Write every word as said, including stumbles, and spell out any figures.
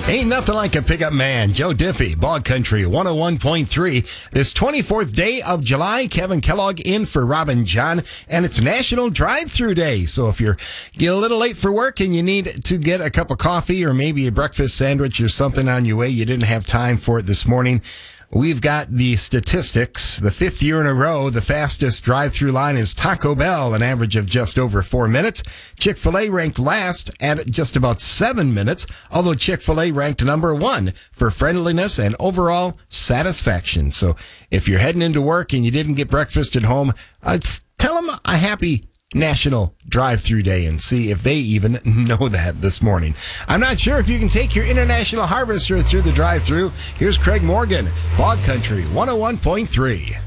Ain't nothing like a pickup man. Joe Diffie, Bog Country one oh one point three. This twenty-fourth day of July, Kevin Kellogg in for Robin John, and it's National Drive-Thru Day. So if you're get a little late for work and you need to get a cup of coffee or maybe a breakfast sandwich or something on your way, you didn't have time for it this morning, we've got the statistics. The fifth year in a row, the fastest drive-through line is Taco Bell, an average of just over four minutes. Chick-fil-A ranked last at just about seven minutes, although Chick-fil-A ranked number one for friendliness and overall satisfaction. So if you're heading into work and you didn't get breakfast at home, uh, tell them a happy National Drive-Thru Day and see if they even know that this morning. I'm not sure if you can take your International Harvester through the drive-thru. Here's Craig Morgan, Bog Country one oh one point three.